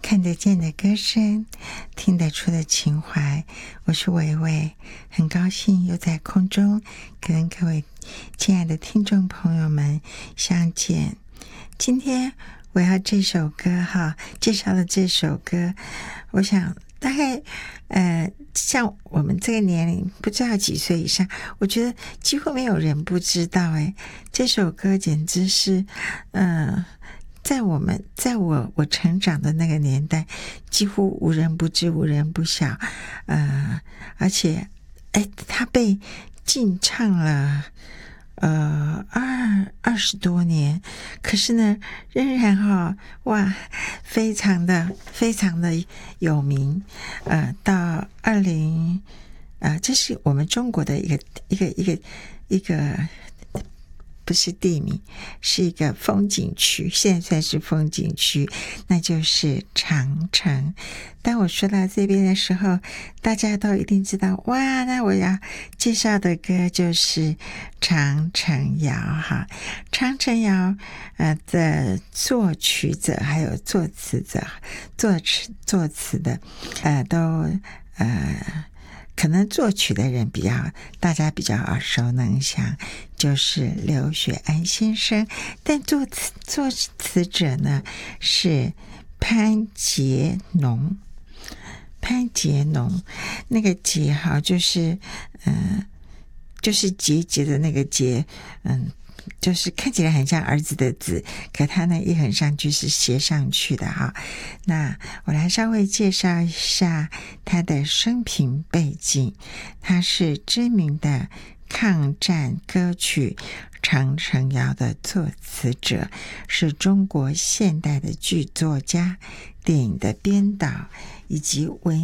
看得见的歌声，听得出的情怀。我是伟伟，很高兴又在空中跟各位亲爱的听众朋友们相见。今天我要这首歌介绍的这首歌，我想大概像我们这个年龄，不知道几岁以上，我觉得几乎没有人不知道。这首歌简直是在我成长的那个年代，几乎无人不知，无人不晓。而且他被禁唱了20多年，可是呢仍然非常的有名。到这是我们中国的一个不是地名，是一个风景区，现在算是风景区，那就是长城。当我说到这边的时候，大家都一定知道，哇，那我要介绍的歌就是长城谣长城谣的作曲者还有作词者，作词的都可能作曲的人大家比较耳熟能详，就是刘雪安先生，但作词者呢是潘杰农。那个杰就是节节的那个节，就是看起来很像儿子的子，可他呢一横上去是斜上去的那我来稍微介绍一下他的生平背景。他是知名的抗战歌曲长城谣的作词者，是中国现代的剧作家、电影的编导以及文